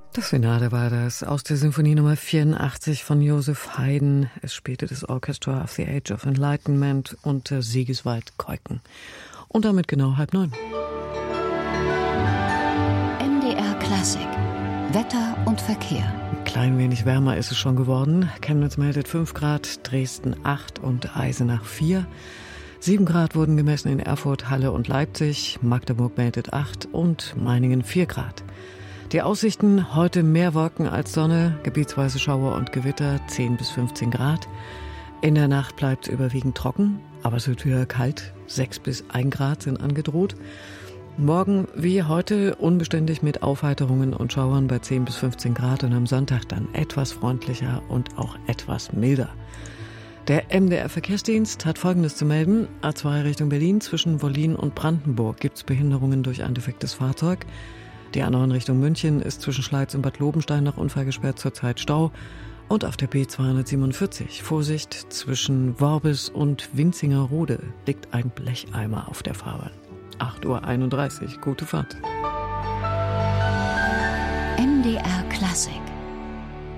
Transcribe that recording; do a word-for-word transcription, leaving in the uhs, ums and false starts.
Das Finale war das aus der Sinfonie Nummer vierundachtzig von Joseph Haydn. Es spielte das Orchestra of the Age of Enlightenment unter Sigiswald Keuken. Und damit genau halb neun. M D R Klassik. Wetter und Verkehr. Ein klein wenig wärmer ist es schon geworden. Chemnitz meldet fünf Grad, Dresden acht und Eisenach vier. sieben Grad wurden gemessen in Erfurt, Halle und Leipzig. Magdeburg meldet acht und Meiningen vier Grad. Die Aussichten: heute mehr Wolken als Sonne, gebietsweise Schauer und Gewitter, zehn bis fünfzehn Grad. In der Nacht bleibt es überwiegend trocken, aber es wird wieder kalt, sechs bis ein Grad sind angedroht. Morgen wie heute unbeständig mit Aufheiterungen und Schauern bei zehn bis fünfzehn Grad und am Sonntag dann etwas freundlicher und auch etwas milder. Der M D R Verkehrsdienst hat Folgendes zu melden. A zwei Richtung Berlin zwischen Wollin und Brandenburg gibt es Behinderungen durch ein defektes Fahrzeug. Die A neun Richtung München ist zwischen Schleiz und Bad Lobenstein nach Unfall gesperrt, zurzeit Stau. Und auf der B zweihundertsiebenundvierzig, Vorsicht, zwischen Worbis und Winzingerode liegt ein Blecheimer auf der Fahrbahn. acht Uhr einunddreißig, gute Fahrt. M D R Klassik.